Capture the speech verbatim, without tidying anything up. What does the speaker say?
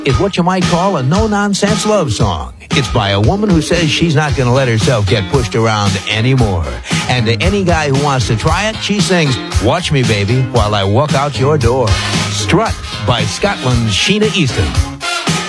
is what you might call a no-nonsense love song. It's by a woman who says she's not going to let herself get pushed around anymore. And to any guy who wants to try it, she sings, "Watch me, baby, while I walk out your door." Strut by Scotland's Sheena Easton.